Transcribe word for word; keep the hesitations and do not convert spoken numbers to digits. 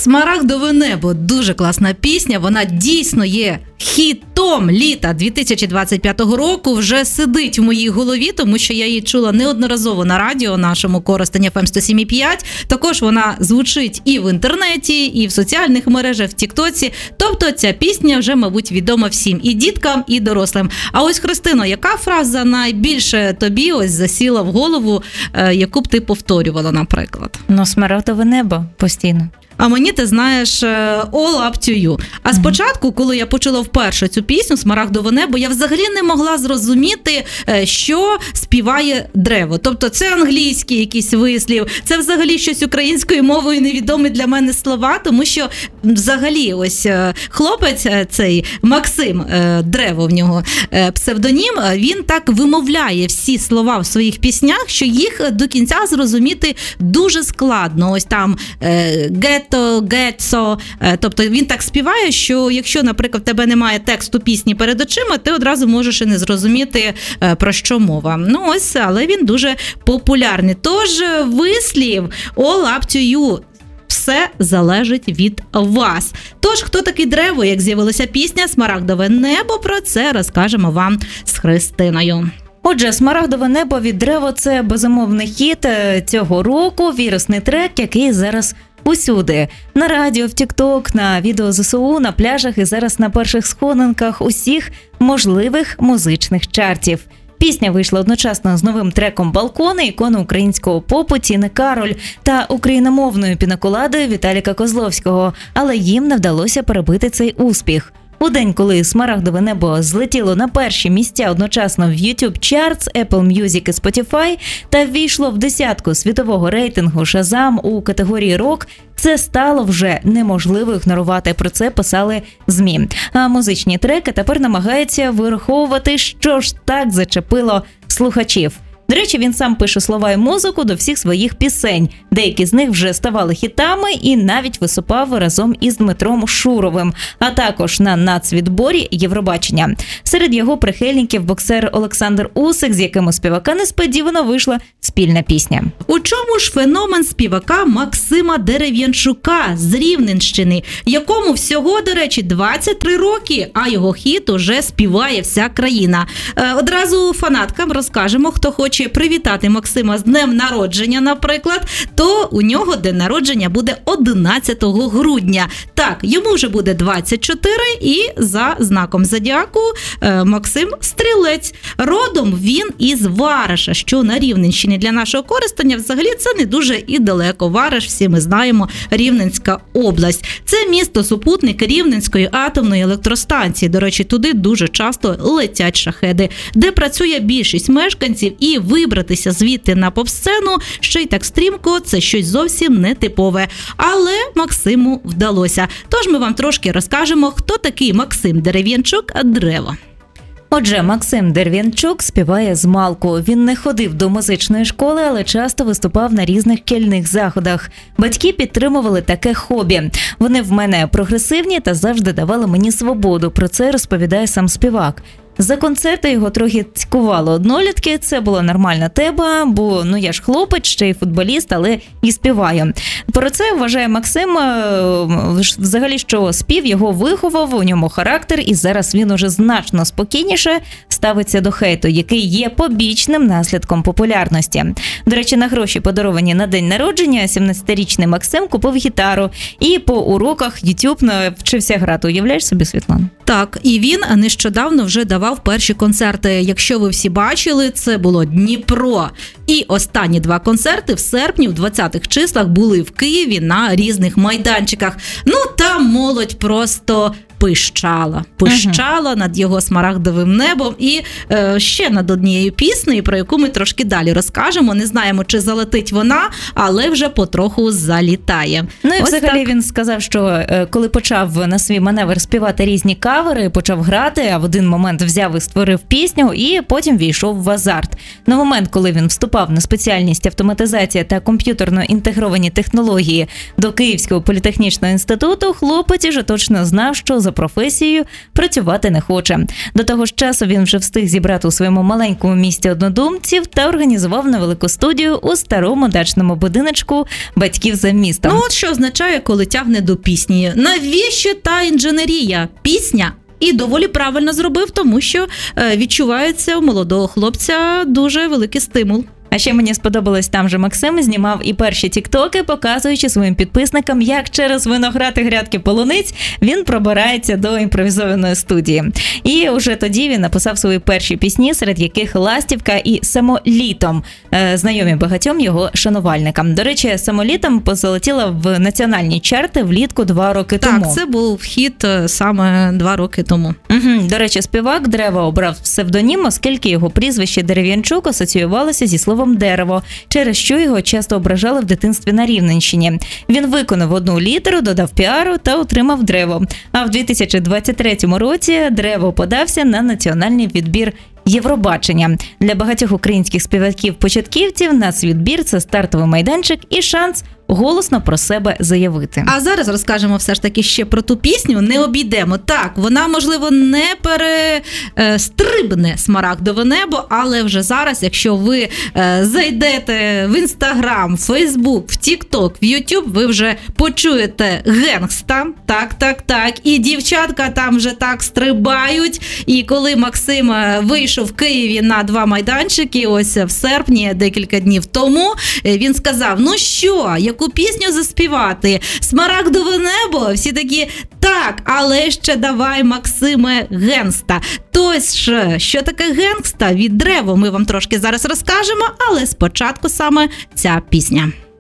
«Смарагдове небо» – дуже класна пісня, вона дійсно є хітом літа дві тисячі двадцять п'ятого року, вже сидить в моїй голові, тому що я її чула неодноразово на радіо нашому Коростень еф ем сто сім і п'ять, також вона звучить і в інтернеті, і в соціальних мережах, в тіктоці, тобто ця пісня вже, мабуть, відома всім, і діткам, і дорослим. А ось, Христино, яка фраза найбільше тобі ось засіла в голову, яку б ти повторювала, наприклад? Ну, «Смарагдове небо» постійно. А мені, ти знаєш, «All up to you». А спочатку, коли я почула вперше цю пісню «Смарагдове небо», я взагалі не могла зрозуміти, що співає дерево. Тобто це англійський якийсь вислів, це взагалі щось українською мовою невідомі для мене слова, тому що взагалі ось хлопець цей Максим, дерево в нього псевдонім, він так вимовляє всі слова в своїх піснях, що їх до кінця зрозуміти дуже складно. Ось там «get», гетсо, тобто він так співає, що якщо, наприклад, в тебе немає тексту пісні перед очима, ти одразу можеш і не зрозуміти, про що мова. Ну ось, але він дуже популярний. Тож вислів «all up to you» все залежить від вас. Тож, хто такий дерево, як з'явилася пісня «Смарагдове небо», про це розкажемо вам з Христиною. Отже, «Смарагдове небо» від дерева – це безумовний хіт цього року, вірусний трек, який зараз усюди. На радіо, в тік-ток, на відео зе се у, на пляжах і зараз на перших сходинках усіх можливих музичних чартів. Пісня вийшла одночасно з новим треком «Балкони», ікони українського попу Тіни Кароль та україномовною пінаколадою Віталіка Козловського, але їм не вдалося перебити цей успіх. У день, коли «Смарагдове небо» злетіло на перші місця одночасно в YouTube Charts, Apple Music і Spotify та ввійшло в десятку світового рейтингу Shazam у категорії «Рок», це стало вже неможливо ігнорувати, про це писали ЗМІ. А музичні треки тепер намагаються вираховувати, що ж так зачепило слухачів. До речі, він сам пише слова і музику до всіх своїх пісень. Деякі з них вже ставали хітами і навіть виступав разом із Дмитром Шуровим, а також на нацвідборі Євробачення. Серед його прихильників боксер Олександр Усик, з яким у співака несподівано вийшла спільна пісня. У чому ж феномен співака Максима Дерев'янчука з Рівненщини, якому всього, до речі, двадцять три роки, а його хіт уже співає вся країна. Е, одразу фанаткам розкажемо, хто хоче привітати Максима з днем народження, наприклад, то у нього день народження буде одинадцятого грудня. Так, йому вже буде двадцять чотири, і за знаком зодіаку е, Максим Стрілець. Родом він із Вараша, що на Рівненщині. Для нашого Коростеня взагалі це не дуже і далеко. Вараш, всі ми знаємо, Рівненська область. Це місто-супутник Рівненської атомної електростанції. До речі, туди дуже часто летять шахеди, де працює більшість мешканців, і вибратися звідти на поп-сцену ще й так стрімко – це щось зовсім нетипове. Але Максиму вдалося. Тож ми вам трошки розкажемо, хто такий Максим Дерев'янчук «Дерево». Отже, Максим Дерев'янчук співає змалку. Він не ходив до музичної школи, але часто виступав на різних кільних заходах. Батьки підтримували таке хобі. Вони в мене прогресивні та завжди давали мені свободу. Про це розповідає сам співак. За концерти його трохи цькували однолітки, це була нормальна тема, бо ну я ж хлопець, ще й футболіст, але і співаю. Про це вважає Максим, взагалі, що спів його виховав, у ньому характер, і зараз він уже значно спокійніше ставиться до хейту, який є побічним наслідком популярності. До речі, на гроші, подаровані на день народження, сімнадцятирічний Максим купив гітару і по уроках YouTube навчився грати. Уявляєш собі, Світлана? Так, і він нещодавно вже давав перші концерти. Якщо ви всі бачили, це було Дніпро. І останні два концерти в серпні, в двадцятих числах, були в Києві на різних майданчиках. Ну, там молодь просто пищала. Пищала uh-huh. над його «Смарагдовим небом» і е, ще над однією піснею, про яку ми трошки далі розкажемо. Не знаємо, чи залетить вона, але вже потроху залітає. Ну і Ось взагалі так. Він сказав, що е, коли почав на свій маневр співати різні кавери, кавери, почав грати, а в один момент взяв і створив пісню, і потім війшов в азарт. На момент, коли він вступав на спеціальність автоматизація та комп'ютерно інтегровані технології до Київського політехнічного інституту, хлопець уже точно знав, що за професією працювати не хоче. До того ж часу він вже встиг зібрати у своєму маленькому місті однодумців та організував невелику студію у старому дачному будиночку батьків за містом. Ну от що означає, коли тягне до пісні. Навіщо та інженерія? Пісня. І доволі правильно зробив, тому що е, відчувається у молодого хлопця дуже великий стимул. А ще мені сподобалось, там же Максим знімав і перші тіктоки, показуючи своїм підписникам, як через виноград і грядки полуниць він пробирається до імпровізованої студії. І уже тоді він написав свої перші пісні, серед яких «Ластівка» і «Самолітом», знайомі багатьом його шанувальникам. До речі, «Самолітом» позалетіла в національні чарти влітку два роки так, тому. Так, це був хіт саме два роки тому. Угу. До речі, співак Древо обрав псевдонім, оскільки його прізвище Дерев'янчук асоціювалося зі словом «дерево», через що його часто ображали в дитинстві на Рівненщині. Він виконав одну літеру, додав піару та отримав «Древо». А в дві тисячі двадцять третьому році «Древо» подався на національний відбір Євробачення. Для багатьох українських співаків-початківців нацвідбір – це стартовий майданчик і шанс голосно про себе заявити. А зараз розкажемо все ж таки ще про ту пісню, не обійдемо. Так, вона, можливо, не перестрибне смарагдове небо, але вже зараз, якщо ви е, зайдете в Інстаграм, Фейсбук, в Тікток, в Ютуб, ви вже почуєте генгста, так, так, так, і дівчатка там вже так стрибають, і коли Максим вийшов в Києві на два майданчики, ось в серпні, декілька днів тому, він сказав, ну що, яку пісню заспівати? Смарагдове небо? Всі такі, так, але ще давай, Максиме, генгста. Тож, що таке генгста від Древо, ми вам трошки зараз розкажемо, але спочатку саме ця пісня.